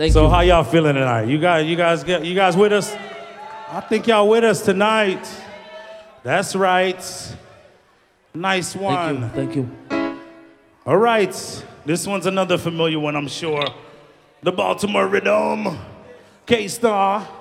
Thank So you. how y'all feeling tonight? You guys with us? I think y'all with us tonight. That's right. Nice one. Thank you. All right. This one's another familiar one, I'm sure. The Baltimore Rhythm. K-Star.